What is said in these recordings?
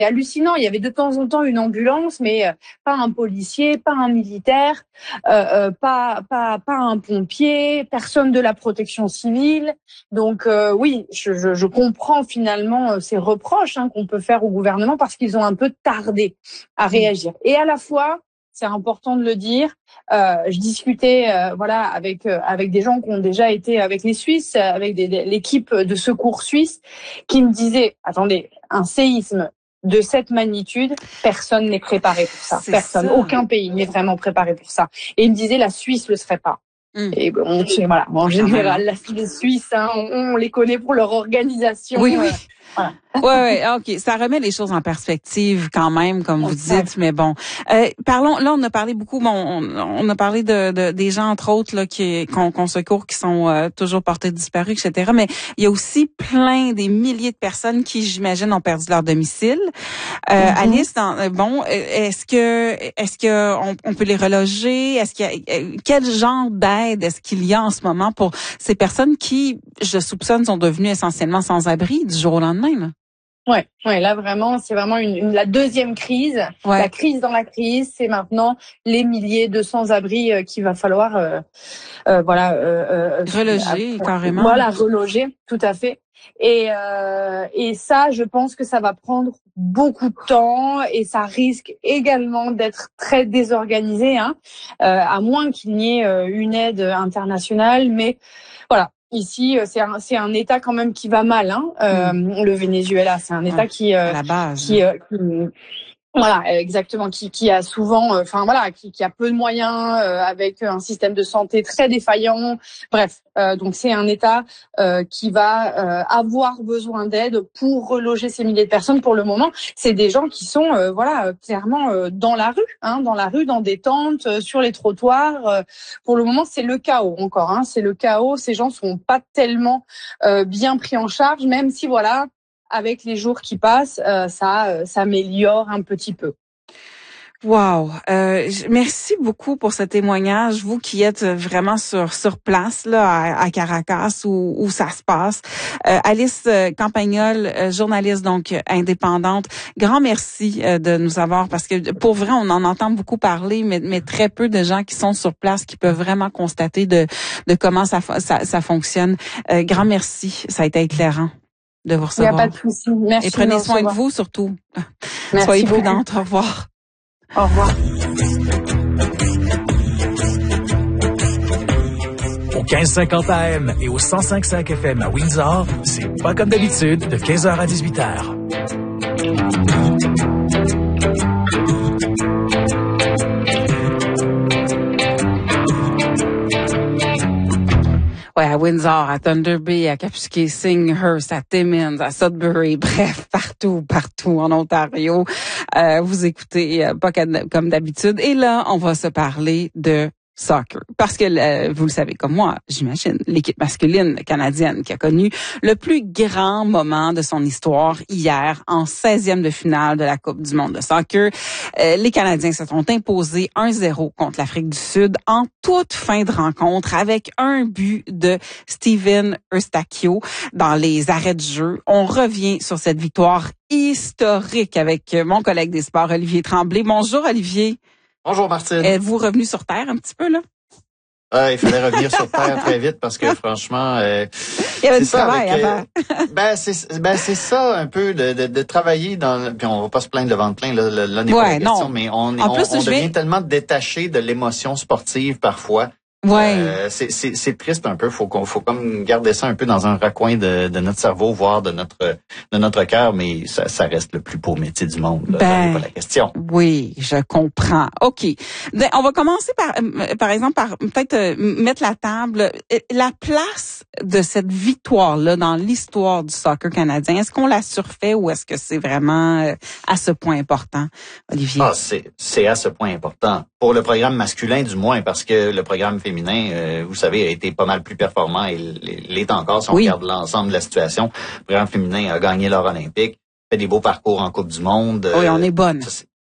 hallucinant. Il y avait de temps en temps une ambulance, mais pas un policier, pas un militaire, pas un pompier, personne de la protection civile. Donc oui, je comprends finalement ces reproches qu'on peut faire au gouvernement parce qu'ils ont un peu tardé à réagir. Et à la fois, c'est important de le dire. Je discutais avec des gens qui ont déjà été avec les Suisses, avec l'équipe de secours suisse, qui me disaient attendez, un séisme de cette magnitude, personne n'est préparé pour ça. Personne, aucun pays n'est vraiment préparé pour ça. Et il me disait la Suisse le serait pas. Et voilà, en général, les Suisses, on les connaît pour leur organisation. Oui. Voilà. Ouais, OK. Ça remet les choses en perspective quand même, comme vous dites, mais bon. Parlons, là, on a parlé beaucoup, on a parlé des gens, entre autres, là, qu'on secourt, qui sont toujours portés disparus, etc. Mais il y a aussi des milliers de personnes qui, j'imagine, ont perdu leur domicile. Alice, est-ce que on peut les reloger? Quel genre d'aide est-ce qu'il y a en ce moment pour ces personnes qui, je soupçonne, sont devenues essentiellement sans abri du jour au lendemain, là? Ouais, là vraiment, c'est vraiment la deuxième crise. Ouais. La crise dans la crise, c'est maintenant les milliers de sans-abri qu'il va falloir reloger carrément. Voilà, reloger, tout à fait. Et ça, je pense que ça va prendre beaucoup de temps et ça risque également d'être très désorganisé, à moins qu'il n'y ait une aide internationale. Mais voilà. Ici, c'est un État quand même qui va mal, le Venezuela. C'est un État qui à la base. Voilà, exactement, qui a souvent, qui a peu de moyens, avec un système de santé très défaillant. Bref, donc c'est un État qui va avoir besoin d'aide pour reloger ces milliers de personnes. Pour le moment, c'est des gens qui sont, clairement dans la rue, dans des tentes, sur les trottoirs. Pour le moment, c'est le chaos encore. C'est le chaos. Ces gens sont pas tellement bien pris en charge, même si avec les jours qui passent, ça s'améliore un petit peu. Wow, merci beaucoup pour ce témoignage, vous qui êtes vraiment sur place là à Caracas où ça se passe. Alice Campagnol, journaliste donc indépendante, grand merci de nous avoir, parce que pour vrai on en entend beaucoup parler, mais très peu de gens qui sont sur place qui peuvent vraiment constater de comment ça fonctionne. Grand merci, ça a été éclairant de vous recevoir. Il n'y a pas de souci. Merci. Et prenez soin de vous surtout. Merci Soyez beaucoup. prudentes. Au revoir. Au revoir. Au 1550 AM et au 105.5 FM à Windsor, c'est pas comme d'habitude de 15h à 18h. Ouais, à Windsor, à Thunder Bay, à Kapuskasing-Hearst, à Timmins, à Sudbury, bref, partout en Ontario. Vous écoutez pas comme d'habitude. Et là, on va se parler de soccer. Parce que, vous le savez comme moi, j'imagine, l'équipe masculine canadienne qui a connu le plus grand moment de son histoire hier en 16e de finale de la Coupe du monde de soccer. Les Canadiens se sont imposés 1-0 contre l'Afrique du Sud en toute fin de rencontre avec un but de Steven Eustáquio dans les arrêts de jeu. On revient sur cette victoire historique avec mon collègue des sports, Olivier Tremblay. Bonjour, Olivier. Bonjour Martine. Êtes-vous revenu sur terre un petit peu, là? Il fallait revenir sur terre très vite parce que franchement, il y avait du travail avant. C'est ça un peu de travailler dans. Puis on va pas se plaindre le ventre plein là n'est pas la question, mais on devient tellement détaché de l'émotion sportive parfois. Ouais. C'est triste un peu. Faut comme garder ça un peu dans un recoin de notre cerveau, voire de notre cœur, mais ça reste le plus beau métier du monde. Là. C'est pas la question. Oui, je comprends. OK. On va commencer par exemple, par peut-être mettre la table. La place de cette victoire-là dans l'histoire du soccer canadien, est-ce qu'on la surfait ou est-ce que c'est vraiment à ce point important, Olivier? C'est à ce point important. Pour le programme masculin, du moins, parce que le programme féminin, vous savez, a été pas mal plus performant et l'est encore si on regarde l'ensemble de la situation. Le programme féminin a gagné l'or olympique, fait des beaux parcours en Coupe du monde. Oui, on est bonne.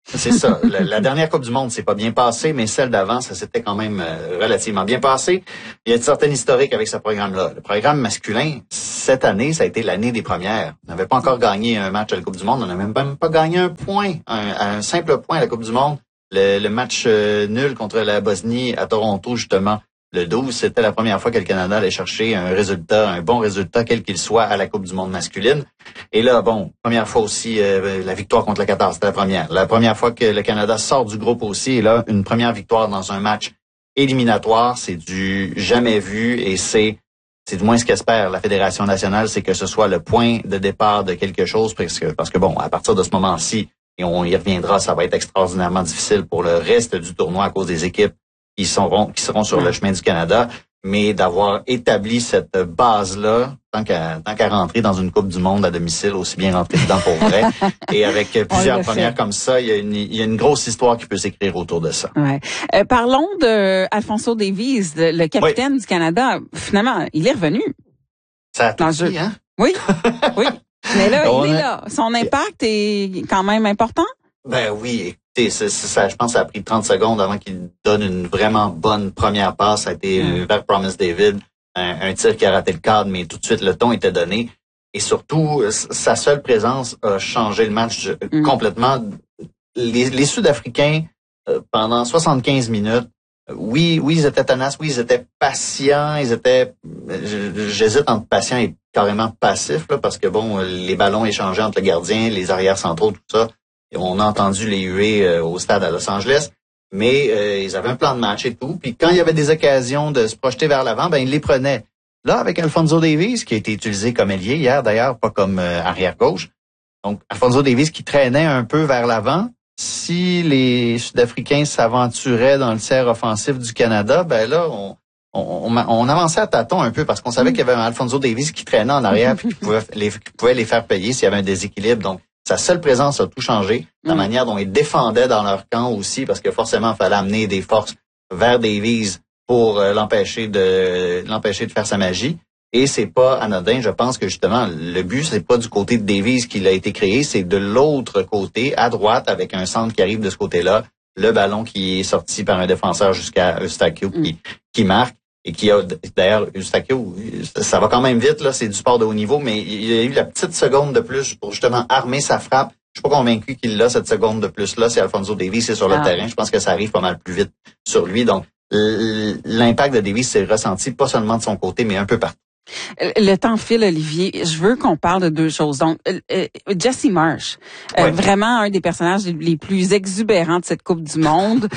C'est ça. La dernière Coupe du Monde, c'est pas bien passé, mais celle d'avant, ça s'était quand même relativement bien passé. Il y a une certaine historique avec ce programme-là. Le programme masculin, cette année, ça a été l'année des premières. On n'avait pas encore gagné un match à la Coupe du Monde. On n'avait même pas gagné un point, un simple point à la Coupe du Monde. Le match nul contre la Bosnie à Toronto, justement, le 12, c'était la première fois que le Canada allait chercher un bon résultat, quel qu'il soit, à la Coupe du monde masculine. Et là, première fois aussi, la victoire contre le Qatar, c'était la première. La première fois que le Canada sort du groupe aussi, et là, une première victoire dans un match éliminatoire, c'est du jamais vu, et c'est du moins ce qu'espère la Fédération nationale, c'est que ce soit le point de départ de quelque chose, parce que à partir de ce moment-ci, et on y reviendra, ça va être extraordinairement difficile pour le reste du tournoi à cause des équipes qui seront sur le chemin du Canada, mais d'avoir établi cette base-là, tant qu'à rentrer dans une Coupe du monde à domicile, aussi bien rentrer dedans pour vrai. Et avec plusieurs premières comme ça, il y a une grosse histoire qui peut s'écrire autour de ça. Ouais. Parlons de Alphonso Davies, le capitaine du Canada. Finalement, il est revenu. Ça a tout dit, hein? Oui, oui. Mais là, il est là. Son impact est quand même important? Ben oui, écoutez, ça, je pense que ça a pris 30 secondes avant qu'il donne une vraiment bonne première passe. Ça a été vers Promise David, un tir qui a raté le cadre, mais tout de suite, le ton était donné. Et surtout, sa seule présence a changé le match complètement. Les Sud-Africains, pendant 75 minutes, oui, ils étaient tenaces, oui, ils étaient patients, j'hésite entre patient et carrément passif, là, parce que les ballons échangés entre le gardien, les arrières centraux, tout ça. Et on a entendu les huées au stade à Los Angeles, mais ils avaient un plan de match et tout. Puis quand il y avait des occasions de se projeter vers l'avant, ils les prenaient. Là, avec Alphonso Davies, qui a été utilisé comme ailier hier d'ailleurs, pas comme arrière-gauche. Donc, Alphonso Davies qui traînait un peu vers l'avant. Si les Sud-Africains s'aventuraient dans le tiers offensif du Canada, là, on avançait à tâtons un peu parce qu'on savait qu'il y avait un Alphonso Davies qui traînait en arrière puis qui pouvait les faire payer s'il y avait un déséquilibre. Donc, sa seule présence a tout changé. La manière dont ils défendaient dans leur camp aussi, parce que forcément, il fallait amener des forces vers Davies pour l'empêcher de faire sa magie. Et c'est pas anodin. Je pense que justement, le but, c'est pas du côté de Davies qu'il a été créé, c'est de l'autre côté, à droite, avec un centre qui arrive de ce côté-là, le ballon qui est sorti par un défenseur jusqu'à Eustáquio qui marque. Et qui a, d'ailleurs, Eustáquio, ça va quand même vite, là, c'est du sport de haut niveau, mais il a eu la petite seconde de plus pour justement armer sa frappe. Je suis pas convaincu qu'il a cette seconde de plus-là. Si Alphonso Davies est sur le terrain, je pense que ça arrive pas mal plus vite sur lui. Donc, l'impact de Davies s'est ressenti pas seulement de son côté, mais un peu partout. Le temps file, Olivier. Je veux qu'on parle de deux choses. Donc, Jesse Marsh, vraiment un des personnages les plus exubérants de cette Coupe du monde.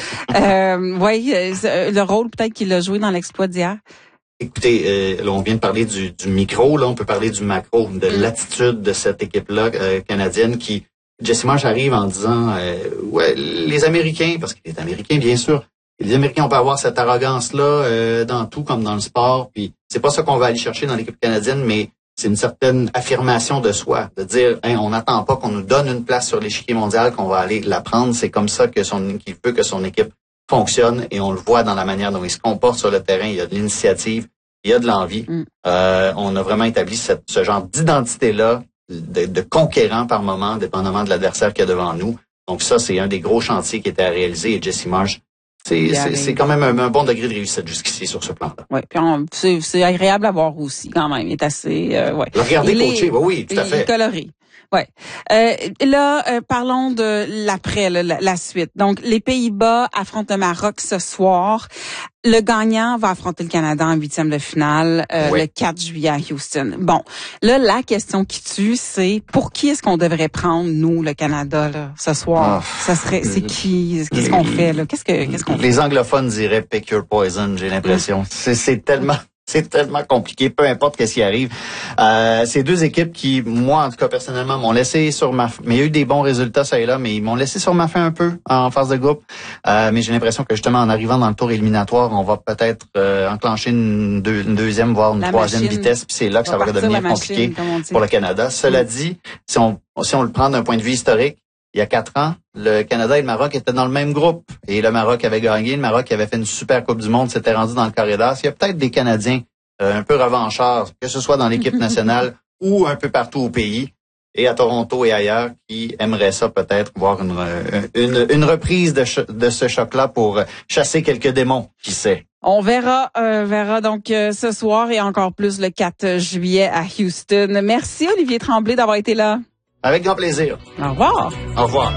Le rôle peut-être qu'il a joué dans l'exploit d'hier. Écoutez, là, on vient de parler du micro, là, on peut parler du macro, de l'attitude de cette équipe-là canadienne qui, Jesse Marsh arrive en disant, les Américains, parce qu'il est Américain, bien sûr, les Américains, on peut avoir cette arrogance-là dans tout, comme dans le sport. Puis c'est pas ça qu'on va aller chercher dans l'équipe canadienne, mais c'est une certaine affirmation de soi, de dire, on n'attend pas qu'on nous donne une place sur l'échiquier mondial, qu'on va aller la prendre. C'est comme ça qu'il veut que son équipe fonctionne, et on le voit dans la manière dont il se comporte sur le terrain. Il y a de l'initiative, il y a de l'envie. On a vraiment établi ce genre d'identité-là, de conquérant par moment, dépendamment de l'adversaire qu'il y a devant nous. Donc ça, c'est un des gros chantiers qui était à réaliser, et Jesse Marsh, c'est quand même un bon degré de réussite jusqu'ici sur ce plan-là. Oui, puis c'est agréable à voir aussi quand même. Il est assez Le regarder coacher, oui, tout à fait. Il est coloré. Ouais. Parlons de l'après, la suite. Donc, les Pays-Bas affrontent le Maroc ce soir. Le gagnant va affronter le Canada en 8e de finale le 4 juillet à Houston. Bon, là, la question qui tue, c'est pour qui est-ce qu'on devrait prendre, nous, le Canada, là, ce soir? C'est qui? Qu'est-ce qu'on fait, là? Qu'est-ce qu'on fait? Les anglophones diraient pick your poison, j'ai l'impression. C'est tellement compliqué, peu importe qu'est-ce qui arrive. Ces deux équipes qui, moi, en tout cas, personnellement, m'ont laissé sur ma faim. Mais il y a eu des bons résultats, ça et là, mais ils m'ont laissé sur ma faim un peu en phase de groupe. Mais j'ai l'impression que, justement, en arrivant dans le tour éliminatoire, on va peut-être enclencher une deuxième, voire une troisième vitesse. Puis c'est là que ça va devenir compliqué pour le Canada. Cela dit, si on le prend d'un point de vue historique, il y a 4 ans, le Canada et le Maroc étaient dans le même groupe. Et le Maroc avait gagné. Le Maroc avait fait une super Coupe du monde, s'était rendu dans le carré d'as. Il y a peut-être des Canadiens un peu revanchards, que ce soit dans l'équipe nationale ou un peu partout au pays, et à Toronto et ailleurs qui aimeraient ça peut-être voir une reprise de ce choc-là pour chasser quelques démons, qui sait. On verra donc ce soir et encore plus le 4 juillet à Houston. Merci Olivier Tremblay d'avoir été là. Avec grand plaisir. Au revoir. Au revoir.